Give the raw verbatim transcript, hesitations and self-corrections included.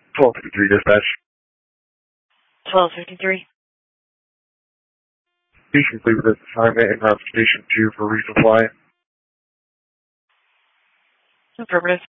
twelve fifty-three dispatch. twelve fifty-three. Please complete with this assignment and route to station two for resupply. Affirmative.